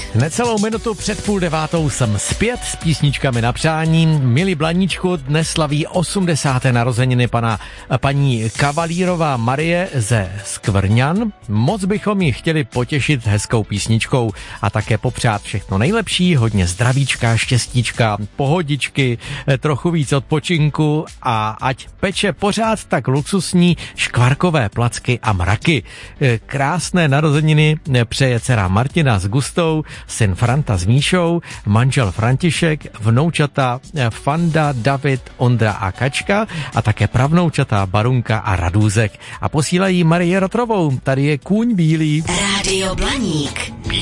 Necelou minutu před 8:30 jsem zpět s písničkami na přání. Milí Blaníčku, dnes slaví 80. narozeniny paní Kavalírová Marie ze Skvrňan. Moc bychom ji chtěli potěšit hezkou písničkou a také popřát všechno nejlepší, hodně zdravíčka, štěstíčka, pohodičky, trochu víc odpočinku a ať peče pořád tak luxusní škvarkové placky a mraky. Krásné narozeniny přeje dcera Martina s Gustou, syn Franta s Míšou, manžel František, vnoučata Fanda, David, Ondra a Kačka a také pravnoučata Barunka a Radůzek. A posílají Marie Rotrovou. Tady je Kůň bílý. Rádio Blaník.